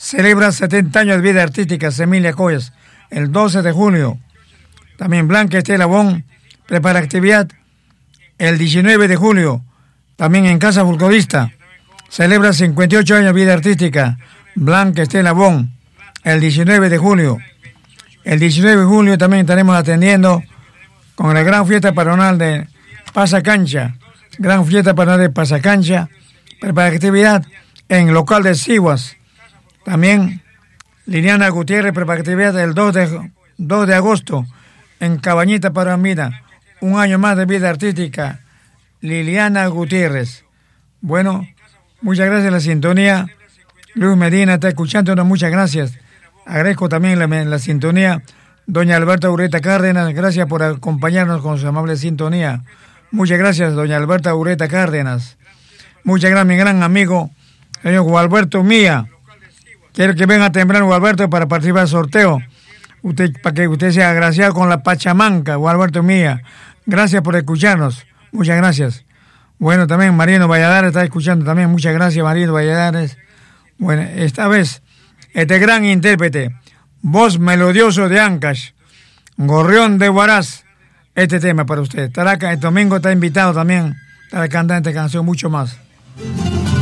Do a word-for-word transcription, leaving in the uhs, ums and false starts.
celebra setenta años de vida artística, Emilia Coyas, el doce de julio. También Blanca Estela Bon prepara actividad el diecinueve de julio, también en Casa Folclorista. Celebra cincuenta y ocho años de vida artística, Blanca Estela Bon, el diecinueve de julio. El diecinueve de julio también estaremos atendiendo con la gran fiesta patronal de Pasacancha, gran fiesta patronal de Pasacancha, prepara actividad en local de Siguas. También Liliana Gutiérrez prepara actividad el dos de agosto en Cabañita Paramida, un año más de vida artística, Liliana Gutiérrez. Bueno, muchas gracias a la sintonía. Luis Medina está escuchándonos, muchas gracias. Agradezco también la, la sintonía. Doña Alberta Ureta Cárdenas, gracias por acompañarnos con su amable sintonía. Muchas gracias, doña Alberta Ureta Cárdenas. Muchas gracias, mi gran amigo, señor Gualberto Mía. Quiero que venga temprano, Gualberto, para participar del sorteo. Usted, para que usted sea agraciado con la Pachamanca, Gualberto Mía. Gracias por escucharnos. Muchas gracias. Bueno, también Mariano Valladares está escuchando también. Muchas gracias, Mariano Valladares. Bueno, esta vez, este gran intérprete, voz melodioso de Ancash, Gorrión de Huaraz, este tema para usted. Estará acá, el domingo está invitado también, estará cantando esta canción, mucho más.